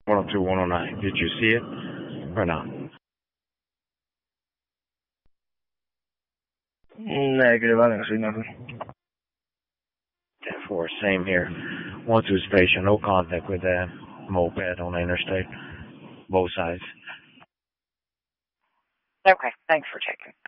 102, 109. Did you see it or not? Negative. I didn't see nothing. 10-4, same here. 1-2 station, no contact with the moped on the interstate. Both sides. Okay, thanks for checking.